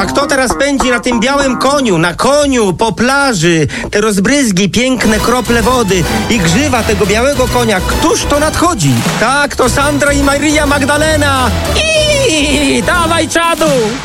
A kto teraz pędzi na tym białym koniu? Na koniu, po plaży, te rozbryzgi, piękne krople wody i grzywa tego białego konia. Któż to nadchodzi? Tak, to Sandra i Maria Magdalena. Dawaj czadu!